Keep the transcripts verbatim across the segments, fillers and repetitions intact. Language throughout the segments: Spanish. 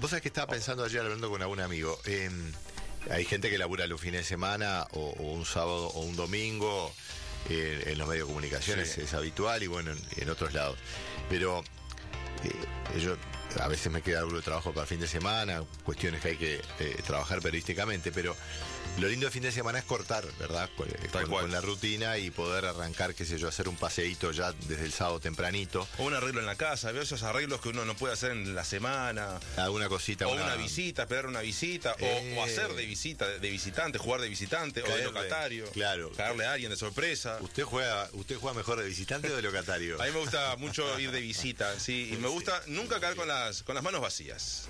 vos sabés que estaba pensando ayer hablando con algún amigo. Eh, hay gente que labura los fines de semana o, o un sábado o un domingo. Eh, en los medios de comunicaciones sí. Es habitual y bueno, en, en otros lados. Pero eh, yo a veces me queda algo de trabajo para el fin de semana, cuestiones que hay que eh, trabajar periodísticamente, pero lo lindo del fin de semana es cortar, ¿verdad? Con, con, con la rutina y poder arrancar, qué sé yo, hacer un paseíto ya desde el sábado tempranito. O un arreglo en la casa, veo esos arreglos que uno no puede hacer en la semana. Alguna cosita. O una, una visita, esperar una visita, eh... o, o hacer de visita, de visitante, jugar de visitante, caerle, o de locatario. Claro. Caerle a alguien de sorpresa. ¿Usted juega, usted juega mejor de visitante o de locatario? A mí me gusta mucho ir de visita, sí, y me gusta nunca caer con las, con las manos vacías.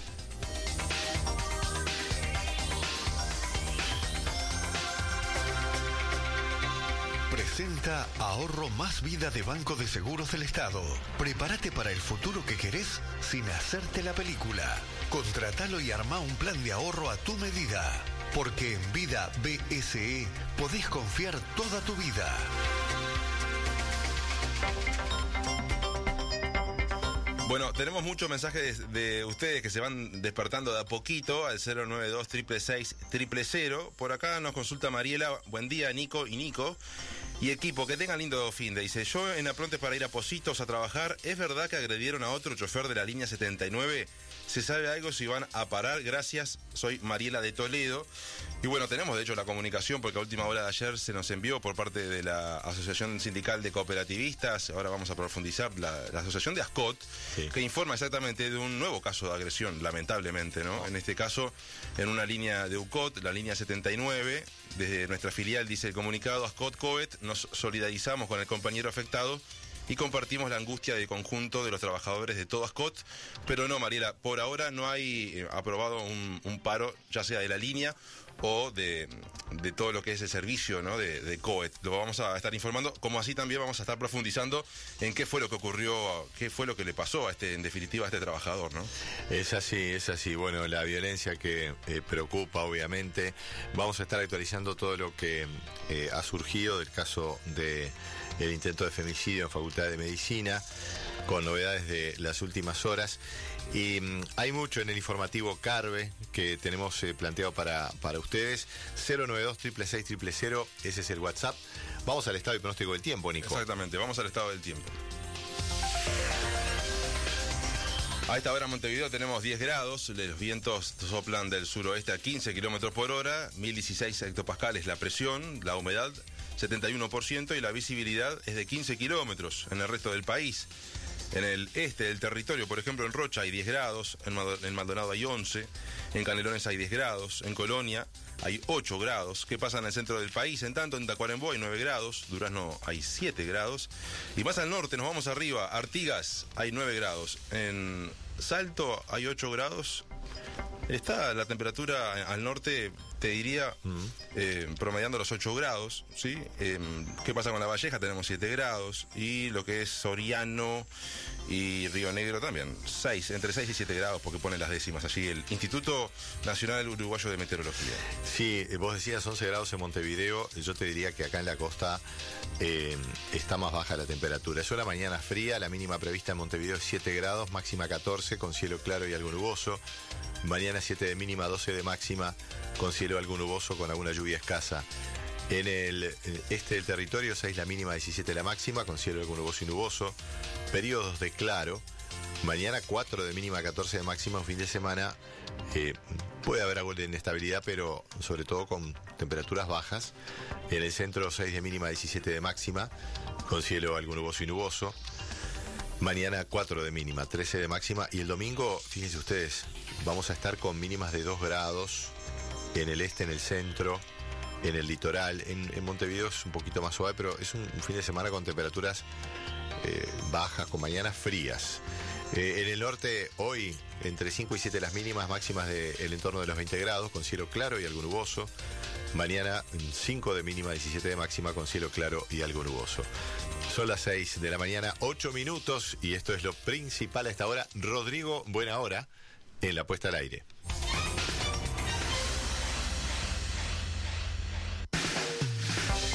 Presenta Ahorro Más Vida de Banco de Seguros del Estado. Prepárate para el futuro que querés sin hacerte la película. Contratalo y armá un plan de ahorro a tu medida. Porque en Vida B S E podés confiar toda tu vida. Bueno, tenemos muchos mensajes de, de ustedes que se van despertando de a poquito al cero nueve dos, seis seis seis, cero cero cero. Por acá nos consulta Mariela. Buen día, Nico y Nico. Y equipo, que tengan lindo fin de. Dice, yo en Apronte para ir a Positos a trabajar, ¿es verdad que agredieron a otro chofer de la línea setenta y nueve? ¿Se sabe algo si van a parar? Gracias, soy Mariela de Toledo. Y bueno, tenemos de hecho la comunicación porque a última hora de ayer se nos envió por parte de la Asociación Sindical de Cooperativistas, ahora vamos a profundizar, la, la Asociación de ASCOT, sí, que informa exactamente de un nuevo caso de agresión, lamentablemente, ¿no? Oh. En este caso, en una línea de U C O T, la línea setenta y nueve, desde nuestra filial, dice el comunicado, ASCOT COET, nos solidarizamos con el compañero afectado y compartimos la angustia del conjunto de los trabajadores de todo ASCOT, pero no, Mariela, por ahora no hay eh, aprobado un, un paro, ya sea de la línea o de, de todo lo que es el servicio, ¿no? de, de COET. Lo vamos a estar informando, como así también vamos a estar profundizando en qué fue lo que ocurrió, qué fue lo que le pasó a este, en definitiva, a este trabajador, ¿no? Es así, es así. Bueno, la violencia que eh, preocupa, obviamente. Vamos a estar actualizando todo lo que eh, ha surgido del caso de el intento de femicidio en Facultad de Medicina, con novedades de las últimas horas. Y um, hay mucho en el informativo Carve que tenemos eh, planteado para, para ustedes. cero nueve dos, seis seis seis, cero cero cero, ese es el WhatsApp. Vamos al estado y pronóstico del tiempo, Nico. Exactamente, vamos al estado del tiempo. A esta hora en Montevideo tenemos diez grados, los vientos soplan del suroeste a quince kilómetros por hora, mil dieciséis hectopascales la presión, la humedad setenta y uno por ciento y la visibilidad es de quince kilómetros en el resto del país. En el este del territorio, por ejemplo, en Rocha hay diez grados, en Maldonado hay once, en Canelones hay diez grados, en Colonia hay ocho grados. ¿Qué pasa en el centro del país? En tanto, en Tacuarembó hay nueve grados, Durazno hay siete grados. Y más al norte, nos vamos arriba, Artigas hay nueve grados, en Salto hay ocho grados. Está la temperatura al norte, te diría, uh-huh. eh, promediando los ocho grados, ¿sí? Eh, ¿Qué pasa con La Valleja? Tenemos siete grados. Y lo que es Soriano y Río Negro también, seis, entre seis y siete grados, porque ponen las décimas allí el Instituto Nacional Uruguayo de Meteorología. Sí, vos decías once grados en Montevideo, yo te diría que acá en la costa eh, está más baja la temperatura. Es una mañana fría, la mínima prevista en Montevideo es siete grados, máxima catorce, con cielo claro y algo nuboso. Mañana siete de mínima, doce de máxima, con cielo algo nuboso, con alguna lluvia escasa. En el este del territorio, seis la mínima, diecisiete la máxima, con cielo algo nuboso y nuboso. Periodos de claro. Mañana cuatro de mínima, catorce de máxima, un fin de semana. Eh, puede haber algo de inestabilidad, pero sobre todo con temperaturas bajas. En el centro, seis de mínima, diecisiete de máxima, con cielo algo nuboso y nuboso. Mañana cuatro de mínima, trece de máxima. Y el domingo, fíjense ustedes, vamos a estar con mínimas de dos grados en el este, en el centro, en el litoral. En, en Montevideo es un poquito más suave, pero es un, un fin de semana con temperaturas eh, bajas, con mañanas frías. Eh, en el norte, hoy, entre cinco y siete las mínimas, máximas del entorno de los veinte grados, con cielo claro y algo nuboso. Mañana, cinco de mínima, diecisiete de máxima, con cielo claro y algo nuboso. Son las seis de la mañana, ocho minutos, y esto es lo principal a esta hora. Rodrigo, buena hora, en la puesta al aire.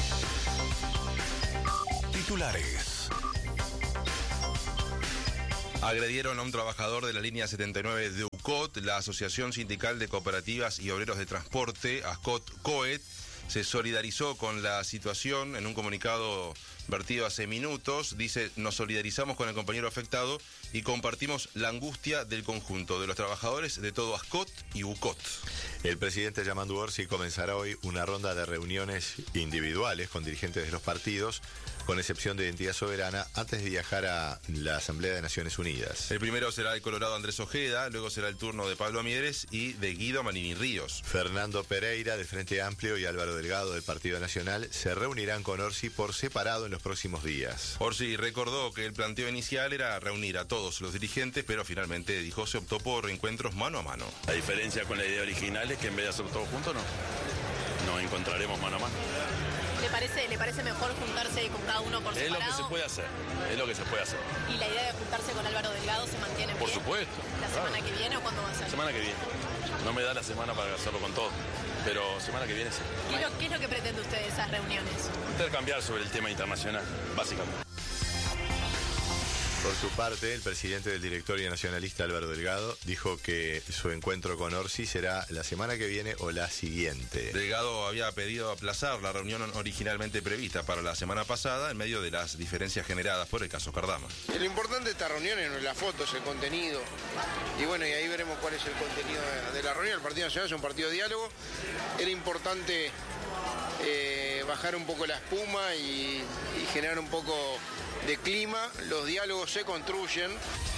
Titulares. Agredieron a un trabajador de la línea setenta y nueve de U C O T. La Asociación Sindical de Cooperativas y Obreros de Transporte, ASCOT-COET, se solidarizó con la situación en un comunicado vertido hace minutos. Dice: nos solidarizamos con el compañero afectado y compartimos la angustia del conjunto de los trabajadores de todo ASCOT y U C O T. El presidente Yamandu Orsi comenzará hoy una ronda de reuniones individuales con dirigentes de los partidos, con excepción de Identidad Soberana, antes de viajar a la Asamblea de Naciones Unidas. El primero será el colorado Andrés Ojeda, luego será el turno de Pablo Mieres y de Guido Manini Ríos. Fernando Pereira, de Frente Amplio, y Álvaro Delgado, del Partido Nacional, se reunirán con Orsi por separado en los próximos días. Orsi recordó que el planteo inicial era reunir a todos los dirigentes, pero finalmente, dijo, se optó por encuentros mano a mano. La diferencia con la idea original es que en vez de hacer todo juntos, no, nos encontraremos mano a mano. ¿Le parece, ¿Le parece mejor juntarse con cada uno por separado? Es lo que se puede hacer, es lo que se puede hacer. ¿Y la idea de juntarse con Álvaro Delgado se mantiene en Por pie? supuesto. ¿La claro. semana que viene o cuándo va a ser? Semana que viene. No me da la semana para hacerlo con todo, pero semana que viene sí. ¿Qué es lo, qué es lo que pretende usted de esas reuniones? Intercambiar sobre el tema internacional, básicamente. Por su parte, el presidente del Directorio Nacionalista, Álvaro Delgado, dijo que su encuentro con Orsi será la semana que viene o la siguiente. Delgado había pedido aplazar la reunión originalmente prevista para la semana pasada en medio de las diferencias generadas por el caso Cardama. Lo importante de esta reunión es las fotos, el contenido. Y bueno, y ahí veremos cuál es el contenido de, de la reunión. El Partido Nacional es un partido de diálogo. Era importante eh, bajar un poco la espuma y, y generar un poco de clima. Los diálogos se construyen.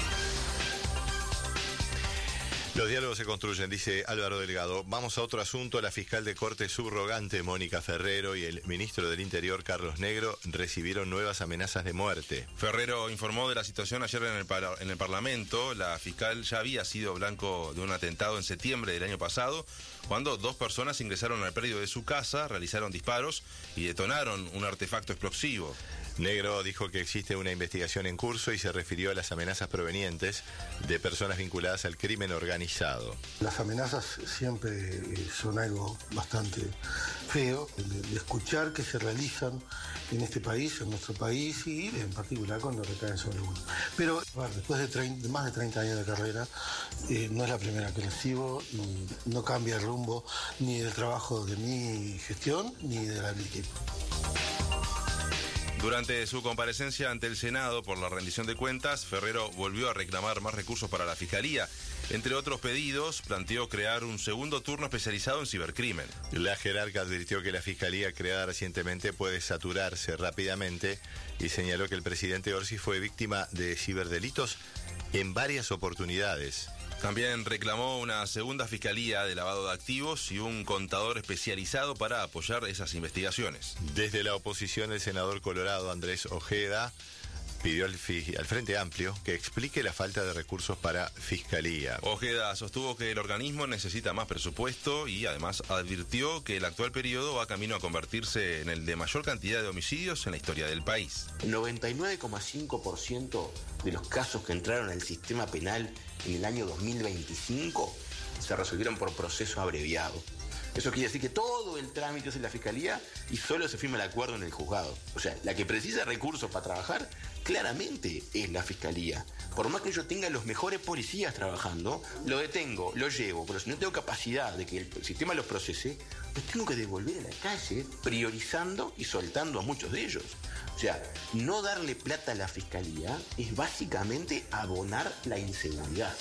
Los diálogos se construyen, dice Álvaro Delgado. Vamos a otro asunto. La fiscal de Corte subrogante, Mónica Ferrero, y el ministro del Interior, Carlos Negro, recibieron nuevas amenazas de muerte. Ferrero informó de la situación ayer en el, par en el Parlamento. La fiscal ya había sido blanco de un atentado en septiembre del año pasado, cuando dos personas ingresaron al predio de su casa, realizaron disparos y detonaron un artefacto explosivo. Negro dijo que existe una investigación en curso y se refirió a las amenazas provenientes de personas vinculadas al crimen organizado. Las amenazas siempre son algo bastante feo, de, de escuchar que se realizan en este país, en nuestro país, y en particular cuando recaen sobre uno. Pero bueno, después de, treinta, de más de treinta años de carrera, eh, no es la primera que recibo y no cambia el rumbo ni del trabajo de mi gestión ni de la del equipo. Durante su comparecencia ante el Senado por la rendición de cuentas, Ferrero volvió a reclamar más recursos para la Fiscalía. Entre otros pedidos, planteó crear un segundo turno especializado en cibercrimen. La jerarca advirtió que la Fiscalía creada recientemente puede saturarse rápidamente y señaló que el presidente Orsi fue víctima de ciberdelitos en varias oportunidades. También reclamó una segunda fiscalía de lavado de activos y un contador especializado para apoyar esas investigaciones. Desde la oposición, el senador colorado Andrés Ojeda pidió al, al Frente Amplio que explique la falta de recursos para Fiscalía. Ojeda sostuvo que el organismo necesita más presupuesto y además advirtió que el actual periodo va camino a convertirse en el de mayor cantidad de homicidios en la historia del país. El noventa y nueve coma cinco por ciento de los casos que entraron al sistema penal en el año dos mil veinticinco se resolvieron por proceso abreviado. Eso quiere decir que todo el trámite es en la Fiscalía y solo se firma el acuerdo en el juzgado. O sea, la que precisa recursos para trabajar claramente es la Fiscalía. Por más que yo tenga los mejores policías trabajando, lo detengo, lo llevo, pero si no tengo capacidad de que el sistema los procese, los tengo que devolver a la calle, priorizando y soltando a muchos de ellos. O sea, no darle plata a la Fiscalía es básicamente abonar la inseguridad.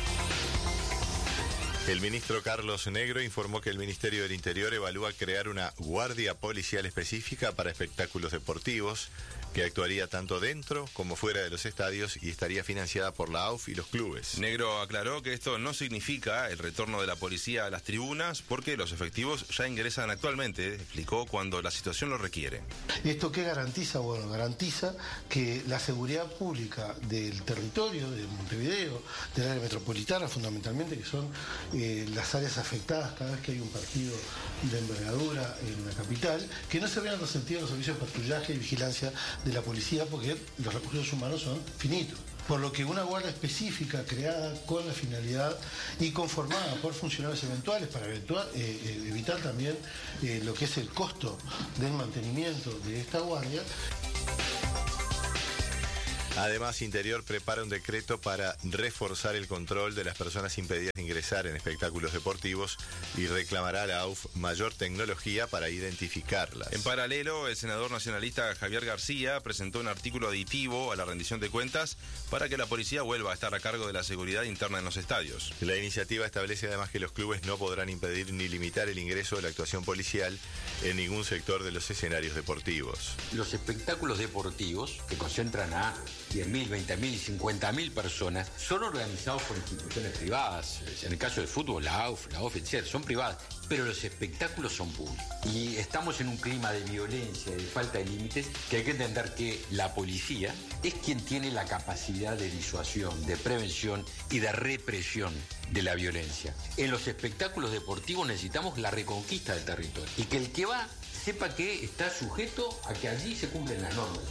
El ministro Carlos Negro informó que el Ministerio del Interior evalúa crear una guardia policial específica para espectáculos deportivos que actuaría tanto dentro como fuera de los estadios y estaría financiada por la A U F y los clubes. Negro aclaró que esto no significa el retorno de la policía a las tribunas porque los efectivos ya ingresan actualmente, explicó, cuando la situación lo requiere. ¿Esto qué garantiza? Bueno, garantiza que la seguridad pública del territorio de Montevideo, del área metropolitana fundamentalmente, que son eh, las áreas afectadas cada vez que hay un partido de envergadura en la capital, que no se vean resentidos los servicios de patrullaje y vigilancia de la policía porque los recursos humanos son finitos. Por lo que una guardia específica creada con la finalidad y conformada por funcionarios eventuales para eventual, eh, evitar también eh, lo que es el costo del mantenimiento de esta guardia. Además, Interior prepara un decreto para reforzar el control de las personas impedidas de ingresar en espectáculos deportivos y reclamará a la A U F mayor tecnología para identificarlas. En paralelo, el senador nacionalista Javier García presentó un artículo aditivo a la rendición de cuentas para que la policía vuelva a estar a cargo de la seguridad interna en los estadios. La iniciativa establece además que los clubes no podrán impedir ni limitar el ingreso de la actuación policial en ningún sector de los escenarios deportivos. Los espectáculos deportivos, que concentran a diez mil, veinte mil y cincuenta mil personas, son organizados por instituciones privadas. En el caso del fútbol, la A U F, la O F, etcétera, son privadas, pero los espectáculos son públicos. Y estamos en un clima de violencia, de falta de límites, que hay que entender que la policía es quien tiene la capacidad de disuasión, de prevención y de represión de la violencia. En los espectáculos deportivos necesitamos la reconquista del territorio y que el que va sepa que está sujeto a que allí se cumplen las normas.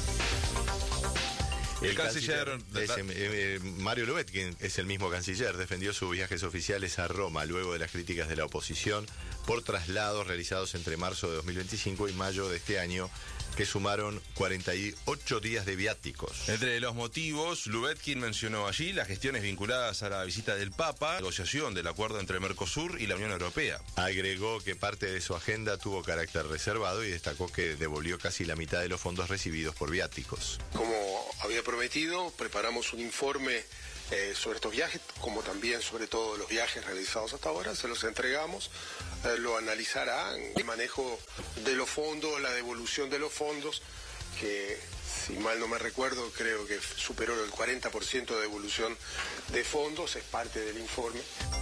El, el canciller, canciller es, eh, Mario Lubetkin es el mismo canciller, defendió sus viajes oficiales a Roma luego de las críticas de la oposición por traslados realizados entre marzo de dos mil veinticinco y mayo de este año, que sumaron cuarenta y ocho días de viáticos. Entre los motivos, Lubetkin mencionó allí las gestiones vinculadas a la visita del Papa, negociación del acuerdo entre Mercosur y la Unión Europea. Agregó que parte de su agenda tuvo carácter reservado y destacó que devolvió casi la mitad de los fondos recibidos por viáticos. Como había prometido, preparamos un informe eh, sobre estos viajes, como también sobre todos los viajes realizados hasta ahora, se los entregamos, eh, lo analizarán, el manejo de los fondos, la devolución de los fondos, que si mal no me recuerdo, creo que superó el cuarenta por ciento de devolución de fondos, es parte del informe.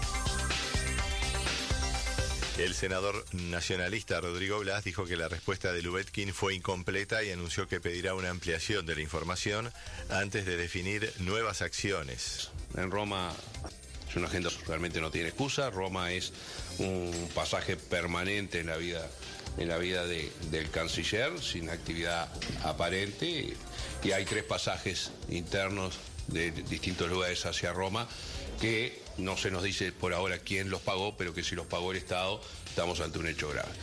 El senador nacionalista Rodrigo Blas dijo que la respuesta de Lubetkin fue incompleta y anunció que pedirá una ampliación de la información antes de definir nuevas acciones. En Roma es una agenda que realmente no tiene excusa. Roma es un pasaje permanente en la vida, en la vida de, del canciller, sin actividad aparente. Y hay tres pasajes internos de distintos lugares hacia Roma que no se nos dice por ahora quién los pagó, pero que si los pagó el Estado, estamos ante un hecho grave.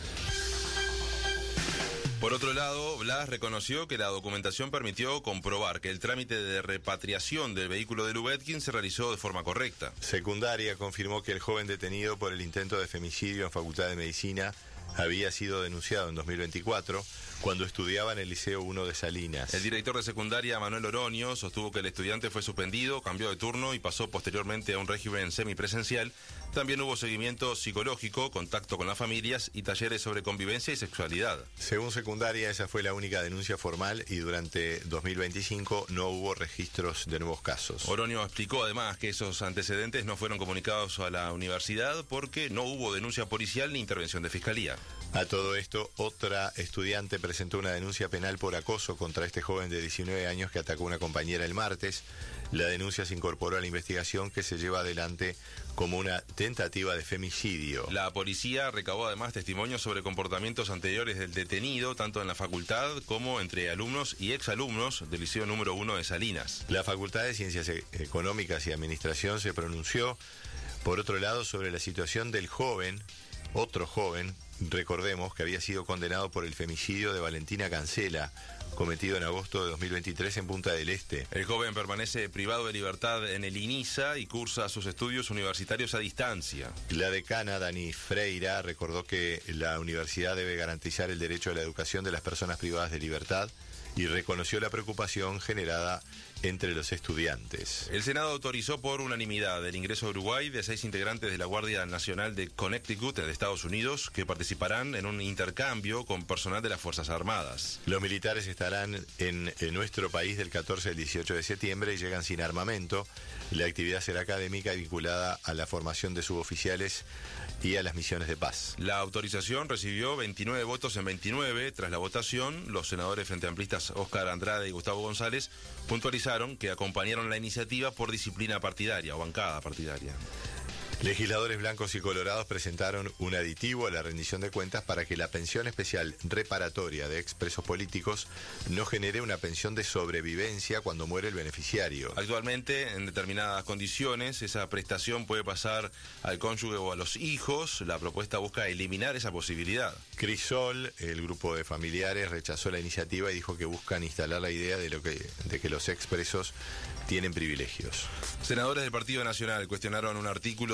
Por otro lado, Blas reconoció que la documentación permitió comprobar que el trámite de repatriación del vehículo de Lubetkin se realizó de forma correcta. Secundaria confirmó que el joven detenido por el intento de femicidio en Facultad de Medicina había sido denunciado en dos mil veinticuatro cuando estudiaba en el Liceo uno de Salinas. El director de secundaria, Manuel Oroño, sostuvo que el estudiante fue suspendido, cambió de turno y pasó posteriormente a un régimen semipresencial. También hubo seguimiento psicológico, contacto con las familias y talleres sobre convivencia y sexualidad. Según secundaria, esa fue la única denuncia formal y durante dos mil veinticinco no hubo registros de nuevos casos. Oroño explicó además que esos antecedentes no fueron comunicados a la universidad porque no hubo denuncia policial ni intervención de fiscalía. A todo esto, otra estudiante presentó una denuncia penal por acoso contra este joven de diecinueve años que atacó a una compañera el martes. La denuncia se incorporó a la investigación que se lleva adelante como una tentativa de femicidio. La policía recabó además testimonios sobre comportamientos anteriores del detenido, tanto en la facultad como entre alumnos y exalumnos del Liceo número uno de Salinas. La Facultad de Ciencias Económicas y Administración se pronunció, por otro lado, sobre la situación del joven, otro joven, recordemos que había sido condenado por el femicidio de Valentina Cancela, cometido en agosto de dos mil veintitrés en Punta del Este. El joven permanece privado de libertad en el INISA y cursa sus estudios universitarios a distancia. La decana Dani Freira recordó que la universidad debe garantizar el derecho a la educación de las personas privadas de libertad y reconoció la preocupación generada entre los estudiantes. El Senado autorizó por unanimidad el ingreso a Uruguay de seis integrantes de la Guardia Nacional de Connecticut de Estados Unidos que participarán en un intercambio con personal de las Fuerzas Armadas. Los militares estarán en, en nuestro país del catorce al dieciocho de septiembre y llegan sin armamento. La actividad será académica y vinculada a la formación de suboficiales y a las misiones de paz. La autorización recibió veintinueve votos en veintinueve. Tras la votación, los senadores frente amplistas Óscar Andrade y Gustavo González puntualizaron que acompañaron la iniciativa por disciplina partidaria o bancada partidaria. Legisladores blancos y colorados presentaron un aditivo a la rendición de cuentas para que la pensión especial reparatoria de expresos políticos no genere una pensión de sobrevivencia cuando muere el beneficiario. Actualmente, en determinadas condiciones, esa prestación puede pasar al cónyuge o a los hijos. La propuesta busca eliminar esa posibilidad. Crisol, el grupo de familiares, rechazó la iniciativa y dijo que buscan instalar la idea de, lo que, de que los expresos tienen privilegios. Senadores del Partido Nacional cuestionaron un artículo